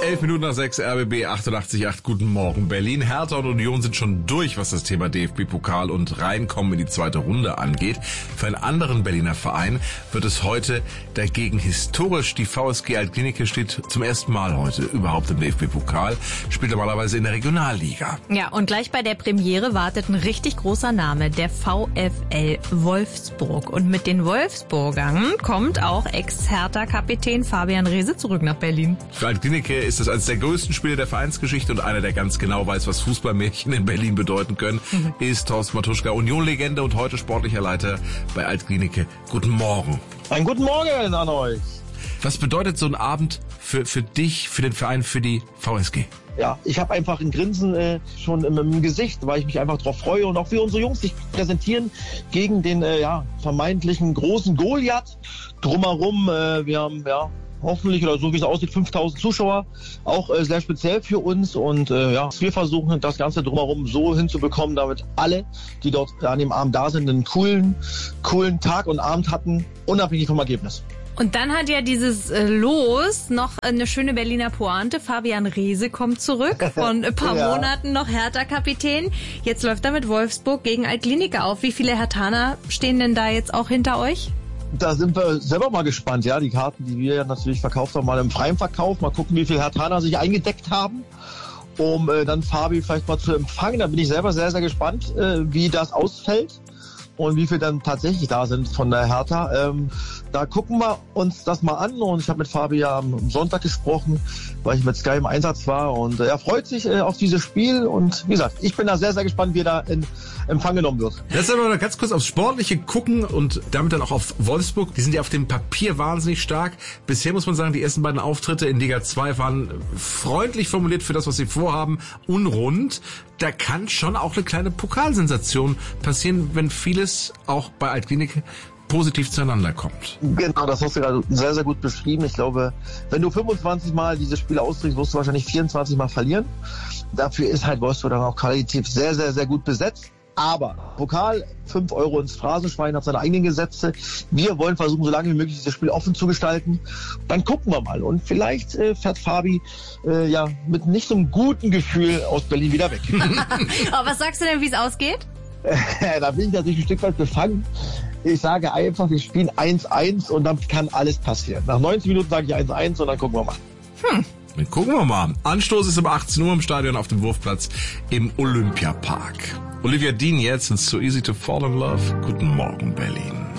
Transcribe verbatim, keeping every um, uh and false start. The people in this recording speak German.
elf Minuten nach sechs, R B B achtundachtzig Komma acht. Guten Morgen, Berlin. Hertha und Union sind schon durch, was das Thema D F B-Pokal und Reinkommen in die zweite Runde angeht. Für einen anderen Berliner Verein wird es heute dagegen historisch. Die V S G Altklinike steht zum ersten Mal heute überhaupt im D F B-Pokal, spielt normalerweise in der Regionalliga. Ja, und gleich bei der Premiere wartet ein richtig großer Name, der VfL Wolfsburg. Und mit den Wolfsburgern kommt auch Ex-Hertha-Kapitän Fabian Reese zurück nach Berlin. Für Altklinike ist das eines der größten Spiele der Vereinsgeschichte und einer, der ganz genau weiß, was Fußballmärchen in Berlin bedeuten können, mhm. ist Thorsten Matuschka, Union-Legende und heute sportlicher Leiter bei Altklinike. Guten Morgen. Einen guten Morgen an euch. Was bedeutet so ein Abend für, für dich, für den Verein, für die V S G? Ja, ich habe einfach ein Grinsen äh, schon im, im Gesicht, weil ich mich einfach darauf freue und auch wie unsere Jungs sich präsentieren gegen den äh, ja, vermeintlichen großen Goliath. Drumherum, äh, wir haben ja hoffentlich, oder so wie es aussieht, fünftausend Zuschauer, auch äh, sehr speziell für uns und äh, ja, wir versuchen das Ganze drumherum so hinzubekommen, damit alle, die dort an dem Abend da sind, einen coolen, coolen Tag und Abend hatten, unabhängig vom Ergebnis. Und dann hat ja dieses äh, Los noch eine schöne Berliner Pointe. Fabian Reese kommt zurück, von ein paar ja. Monaten noch Hertha-Kapitän. Jetzt läuft er mit Wolfsburg gegen Altklinike auf. Wie viele Herthaner stehen denn da jetzt auch hinter euch? Da sind wir selber mal gespannt, ja. Die Karten, die wir ja natürlich verkauft haben, mal im freien Verkauf. Mal gucken, wie viele Herthaner sich eingedeckt haben, um äh, dann Fabi vielleicht mal zu empfangen. Da bin ich selber sehr, sehr gespannt, äh, wie das ausfällt. Und wie viele dann tatsächlich da sind von der Hertha. Ähm, da gucken wir uns das mal an. Und ich habe mit Fabi ja am Sonntag gesprochen, weil ich mit Sky im Einsatz war. Und äh, er freut sich äh, auf dieses Spiel. Und wie gesagt, ich bin da sehr, sehr gespannt, wie er da in Empfang genommen wird. Lass aber mal ganz kurz aufs Sportliche gucken und damit dann auch auf Wolfsburg. Die sind ja auf dem Papier wahnsinnig stark. Bisher muss man sagen, die ersten beiden Auftritte in Liga zwei waren freundlich formuliert für das, was sie vorhaben, unrund. Da kann schon auch eine kleine Pokalsensation passieren, wenn vieles auch bei Altklinike positiv zueinander kommt. Genau, das hast du gerade sehr, sehr gut beschrieben. Ich glaube, wenn du fünfundzwanzig Mal diese Spiele austrägst, wirst du wahrscheinlich vierundzwanzig Mal verlieren. Dafür ist halt Wolfsburg dann auch qualitativ sehr, sehr, sehr gut besetzt. Aber Pokal, fünf Euro ins Phrasenschwein, hat seine eigenen Gesetze. Wir wollen versuchen, so lange wie möglich dieses Spiel offen zu gestalten. Dann gucken wir mal. Und vielleicht äh, fährt Fabi äh, ja mit nicht so einem guten Gefühl aus Berlin wieder weg. Aber was sagst du denn, wie es ausgeht? Da bin ich natürlich ein Stück weit befangen. Ich sage einfach, wir spielen eins eins und dann kann alles passieren. Nach neunzig Minuten sage ich eins eins und dann gucken wir mal. Hm. Dann gucken wir mal. Anstoß ist um achtzehn Uhr im Stadion auf dem Wurfplatz im Olympiapark. Olivia Dean jetzt, It's So Easy to Fall in Love. Guten Morgen, Berlin.